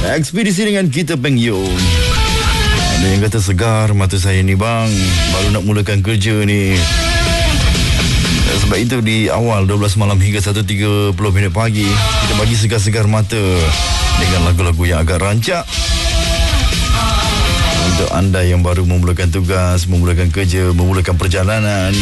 Ekspedisi dengan kita Peng Yong. Ada yang kata segar mata saya ni bang, baru nak mulakan kerja ni. Sebab itu di awal 12 malam hingga 1.30 pagi kita bagi segar-segar mata dengan lagu-lagu yang agak rancak untuk anda yang baru memulakan tugas, memulakan kerja, memulakan perjalanan.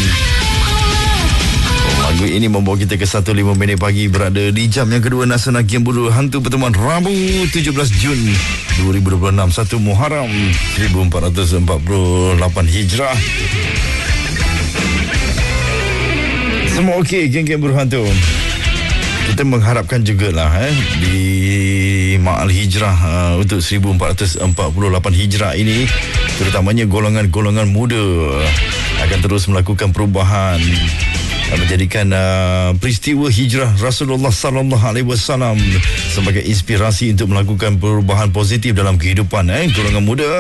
Lagu ini membawa kita ke 1.05 pagi, berada di jam yang kedua Nasional Game Bulu Hantu Pertemuan Rabu 17 Jun 2026, 1 Muharram 1448 Hijrah. Semua okey, geng-geng berhantu. Kita mengharapkan jugalah di Ma'al Hijrah untuk 1448 Hijrah ini, terutamanya golongan-golongan muda akan terus melakukan perubahan, menjadikan peristiwa hijrah Rasulullah sallallahu alaihi wasallam sebagai inspirasi untuk melakukan perubahan positif dalam kehidupan golongan muda.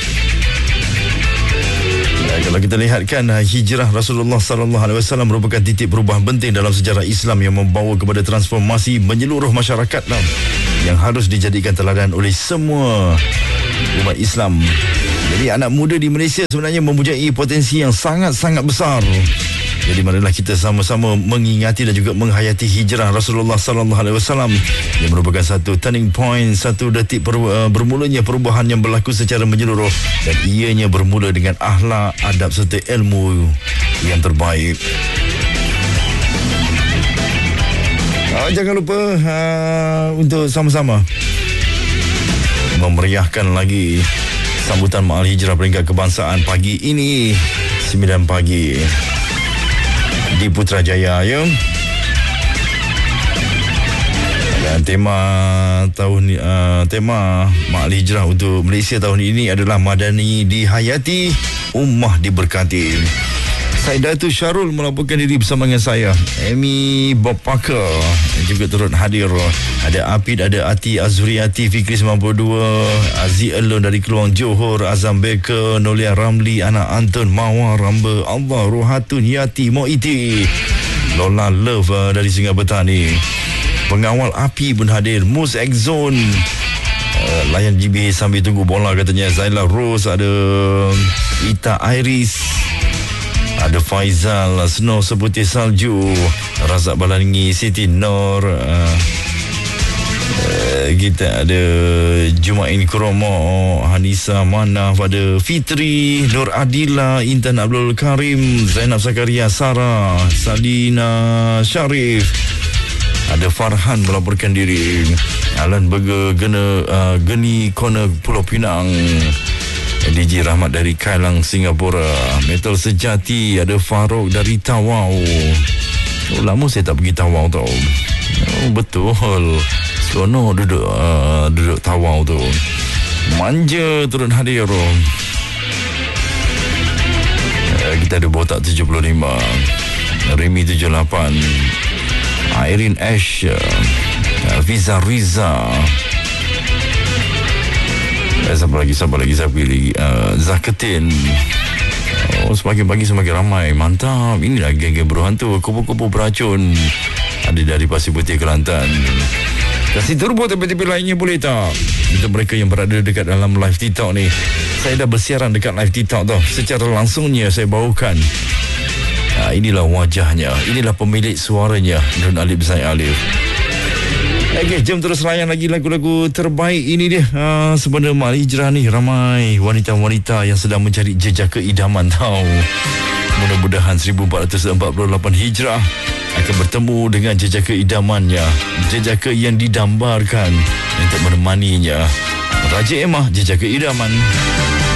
Kalau kita lihatkan, hijrah Rasulullah sallallahu alaihi wasallam merupakan titik perubahan penting dalam sejarah Islam yang membawa kepada transformasi menyeluruh masyarakat yang harus dijadikan teladan oleh semua umat Islam. Jadi anak muda di Malaysia sebenarnya mempunyai potensi yang sangat-sangat besar. Jadi marilah kita sama-sama mengingati dan juga menghayati hijrah Rasulullah sallallahu alaihi wasallam yang merupakan satu turning point, satu detik bermulanya perubahan yang berlaku secara menyeluruh, dan ianya bermula dengan akhlak, adab serta ilmu yang terbaik. Jangan lupa untuk sama-sama memeriahkan lagi sambutan Ma'al Hijrah peringkat kebangsaan pagi ini 9 pagi di Putrajaya ya. Dan tema Ma'al Hijrah untuk Malaysia tahun ini adalah Madani dihayati, ummah diberkati. Saya Datuk Syarul melaporkan diri bersama dengan saya, Amy Bob Parker juga turut hadir. Ada Apid, ada Ati Azuriati, Fikri 92, Aziz Elon dari Keluang Johor, Azam Beker, Nolia Ramli, Anak Anton, Mawar Ramba Allah, Rohatun Yati Moiti, Lola Love dari Sungai Betani. Pengawal api pun hadir, Mus Exzone, layan GB sambil tunggu bola katanya. Zaila Rose, ada Ita Iris, ada Faizal, Snow Seputih Salju, Razak Balangi, Siti Nur, kita ada Jumain Kromo, Hanisa Manaf, ada Fitri, Nur Adila, Intan Abdul Karim, Zainab Zakaria, Sarah, Salina Syarif, ada Farhan melaporkan diri, Alan Burger, Geni Corner Pulau Pinang, DJ Rahmat dari Kailang Singapura, Metal Sejati, ada Farouk dari Tawau. Lama saya tak pergi Tawau tau. Betul, sono duduk Tawau tu. Manja turut hadir. Kita ada Botak 75, Remy 78, Irene Ash, Fiza Riza, Siapa lagi Zaketin. Semakin pagi semakin ramai. Mantap. Inilah geng-geng berhantu, kupu-kupu beracun. Ada dari Pasir Putih, Kelantan. Kasih turbo tepi-tepi lainnya boleh tak? Untuk mereka yang berada dekat dalam live TikTok ni, saya dah bersiaran dekat live TikTok tau. Secara langsungnya saya bawakan. Inilah wajahnya, inilah pemilik suaranya, Nur Alif Zaid Alif. Okey, jom terus layan lagi lagu-lagu terbaik ini dia. Sebenarnya Ma'al Hijrah ni ramai wanita-wanita yang sedang mencari jejak keidaman tau. Mudah-mudahan 1448 Hijrah akan bertemu dengan jejak keidamannya, jejak yang didambarkan untuk menemaninya. Raja Emah, jejak keidaman.